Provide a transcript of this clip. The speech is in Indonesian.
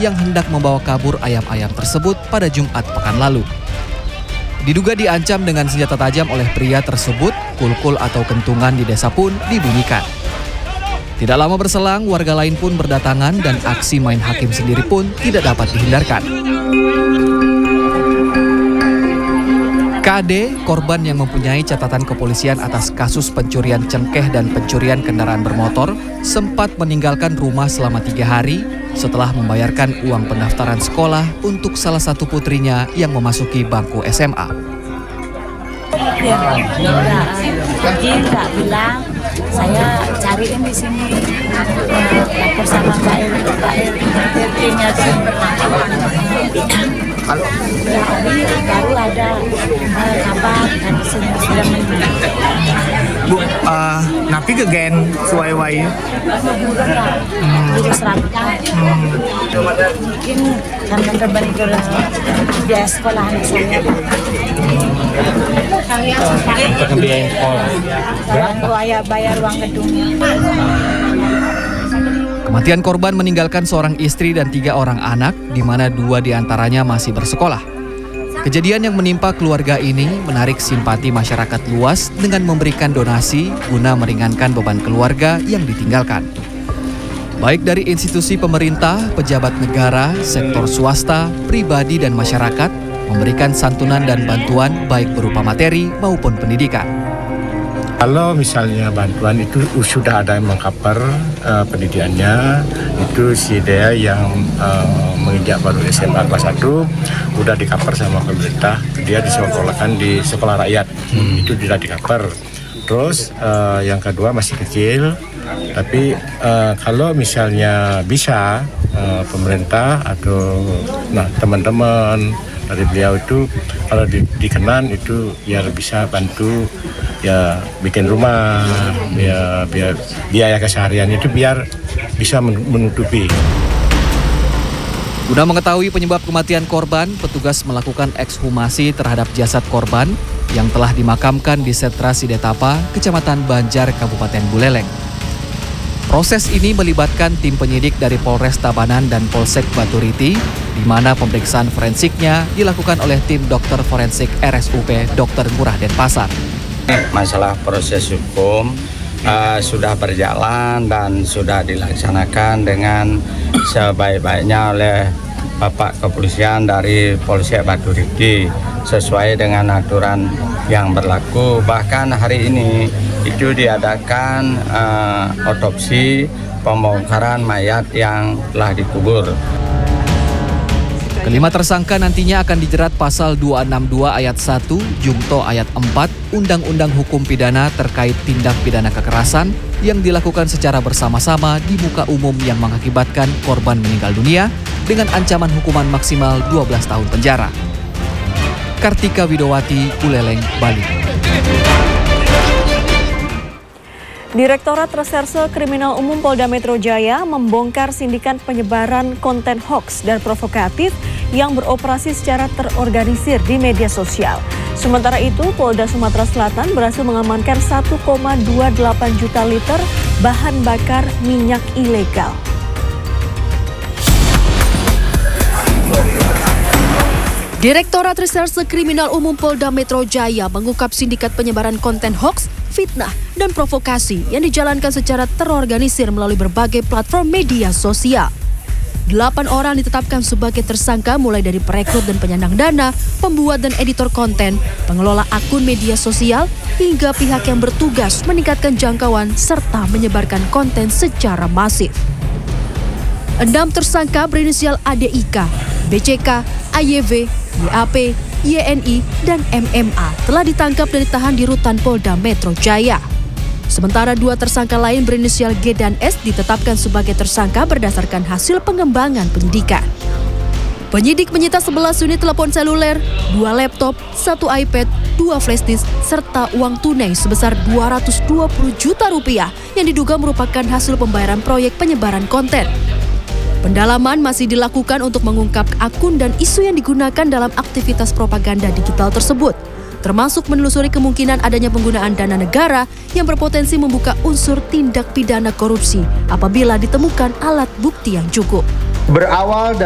yang hendak membawa kabur ayam-ayam tersebut pada Jumat pekan lalu. Diduga diancam dengan senjata tajam oleh pria tersebut, kulkul atau kentungan di desa pun dibunyikan. Tidak lama berselang, warga lain pun berdatangan dan aksi main hakim sendiri pun tidak dapat dihindarkan. KD, korban yang mempunyai catatan kepolisian atas kasus pencurian cengkeh dan pencurian kendaraan bermotor, sempat meninggalkan rumah selama 3 hari setelah membayarkan uang pendaftaran sekolah untuk salah satu putrinya yang memasuki bangku SMA. Pergi nggak bilang, saya cariin di sini, lapor sama Pak RT-nya baru ada kabar dan sudah meninggal. Bu, napi ke gen suai-wai? Lulus rancang. Mungkin karena terbentur biaya sekolah anak saya. Untuk biaya sekolah. Berapa? Bayar uang gedungnya. Kematian korban meninggalkan seorang istri dan 3 orang anak, di mana 2 diantaranya masih bersekolah. Kejadian yang menimpa keluarga ini menarik simpati masyarakat luas dengan memberikan donasi guna meringankan beban keluarga yang ditinggalkan. Baik dari institusi pemerintah, pejabat negara, sektor swasta, pribadi dan masyarakat memberikan santunan dan bantuan baik berupa materi maupun pendidikan. Kalau misalnya bantuan itu sudah ada yang mengcover pendidikannya, itu si dia yang menginjak baru SMA kelas 1 udah di-cover sama pemerintah, dia disekolahkan di sekolah rakyat, itu sudah di-cover. Terus yang kedua masih kecil, tapi kalau misalnya bisa pemerintah atau teman-teman dari beliau itu kalau dikenan itu biar bisa bantu ya bikin rumah, biar biaya keseharian itu biar bisa menutupi. Guna mengetahui penyebab kematian korban, petugas melakukan ekshumasi terhadap jasad korban yang telah dimakamkan di Setra Sidetapa, Kecamatan Banjar, Kabupaten Buleleng. Proses ini melibatkan tim penyidik dari Polres Tabanan dan Polsek Baturiti, di mana pemeriksaan forensiknya dilakukan oleh tim dokter forensik RSUP Dr. Ngurah Denpasar. Masalah proses hukum sudah berjalan dan sudah dilaksanakan dengan sebaik-baiknya oleh Bapak Kepolisian dari Polsek Baturiti sesuai dengan aturan yang berlaku. Bahkan hari ini itu diadakan otopsi pembongkaran mayat yang telah dikubur. Kelima tersangka nantinya akan dijerat pasal 262 ayat 1, Jungto ayat 4, Undang-Undang Hukum Pidana terkait tindak pidana kekerasan yang dilakukan secara bersama-sama di muka umum yang mengakibatkan korban meninggal dunia dengan ancaman hukuman maksimal 12 tahun penjara. Kartika Widowati, Buleleng, Bali. Direktorat Reserse Kriminal Umum Polda Metro Jaya membongkar sindikat penyebaran konten hoaks dan provokatif yang beroperasi secara terorganisir di media sosial. Sementara itu, Polda Sumatera Selatan berhasil mengamankan 1,28 juta liter bahan bakar minyak ilegal. Direktorat Reserse Kriminal Umum Polda Metro Jaya mengungkap sindikat penyebaran konten hoaks, fitnah, dan provokasi yang dijalankan secara terorganisir melalui berbagai platform media sosial. 8 orang ditetapkan sebagai tersangka mulai dari perekrut dan penyandang dana, pembuat dan editor konten, pengelola akun media sosial, hingga pihak yang bertugas meningkatkan jangkauan serta menyebarkan konten secara masif. 6 tersangka berinisial ADIK, BCK, AYV, YAP, YNI, dan MMA telah ditangkap dan ditahan di rutan Polda Metro Jaya. Sementara 2 tersangka lain berinisial G dan S ditetapkan sebagai tersangka berdasarkan hasil pengembangan penyidikan. Penyidik menyita 11 unit telepon seluler, 2 laptop, 1 iPad, 2 flash disk, serta uang tunai sebesar 220 juta rupiah yang diduga merupakan hasil pembayaran proyek penyebaran konten. Pendalaman masih dilakukan untuk mengungkap akun dan isu yang digunakan dalam aktivitas propaganda digital tersebut, termasuk menelusuri kemungkinan adanya penggunaan dana negara yang berpotensi membuka unsur tindak pidana korupsi apabila ditemukan alat bukti yang cukup. Berawal